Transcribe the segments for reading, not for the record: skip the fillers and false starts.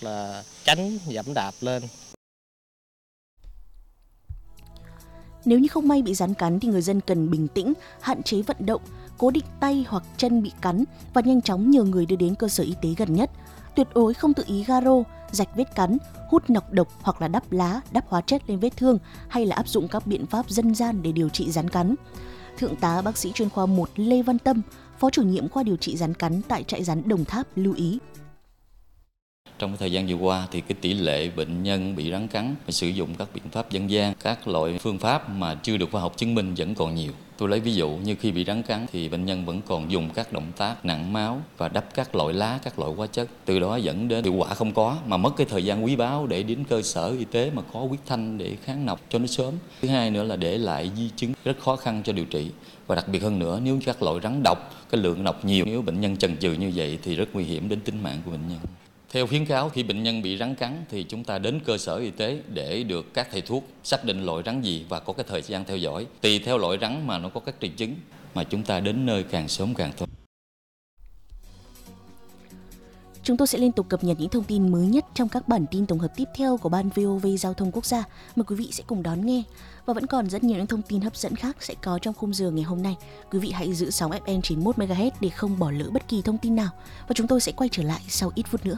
là tránh dẫm đạp lên. Nếu như không may bị rắn cắn thì người dân cần bình tĩnh, hạn chế vận động, cố định tay hoặc chân bị cắn và nhanh chóng nhờ người đưa đến cơ sở y tế gần nhất. Tuyệt đối không tự ý ga rô, rạch vết cắn, hút nọc độc hoặc là đắp lá, đắp hóa chất lên vết thương hay là áp dụng các biện pháp dân gian để điều trị rắn cắn. Thượng tá bác sĩ chuyên khoa 1 Lê Văn Tâm, Phó chủ nhiệm khoa điều trị rắn cắn tại trại rắn Đồng Tháp lưu ý. Trong thời gian vừa qua thì cái tỷ lệ bệnh nhân bị rắn cắn phải sử dụng các biện pháp dân gian, các loại phương pháp mà chưa được khoa học chứng minh vẫn còn nhiều. Tôi lấy ví dụ như khi bị rắn cắn thì bệnh nhân vẫn còn dùng các động tác nặn máu và đắp các loại lá, các loại hóa chất. Từ đó dẫn đến hiệu quả không có mà mất cái thời gian quý báu để đến cơ sở y tế mà có huyết thanh để kháng nọc cho nó sớm. Thứ hai nữa là để lại di chứng rất khó khăn cho điều trị. Và đặc biệt hơn nữa, nếu các loại rắn độc, cái lượng nọc nhiều, nếu bệnh nhân chần chừ như vậy thì rất nguy hiểm đến tính mạng của bệnh nhân. Theo khuyến cáo, khi bệnh nhân bị rắn cắn thì chúng ta đến cơ sở y tế để được các thầy thuốc xác định loại rắn gì và có cái thời gian theo dõi. Tùy theo loại rắn mà nó có các triệu chứng mà chúng ta đến nơi càng sớm càng tốt. Chúng tôi sẽ liên tục cập nhật những thông tin mới nhất trong các bản tin tổng hợp tiếp theo của Ban VOV Giao thông Quốc gia. Mời quý vị sẽ cùng đón nghe. Và vẫn còn rất nhiều những thông tin hấp dẫn khác sẽ có trong khung giờ ngày hôm nay. Quý vị hãy giữ sóng FM 91 MHz để không bỏ lỡ bất kỳ thông tin nào. Và chúng tôi sẽ quay trở lại sau ít phút nữa.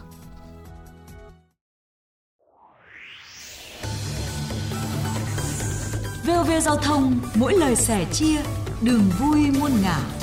VOV Giao thông, mỗi lời sẻ chia, đường vui muôn ngả.